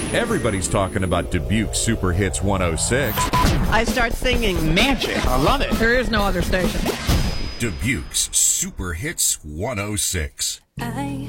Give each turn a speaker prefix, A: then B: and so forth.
A: Everybody's talking about Dubuque Super Hits 106.
B: I start singing magic.
C: I love it.
D: There is no other station.
A: Dubuque's Super Hits 106.
E: I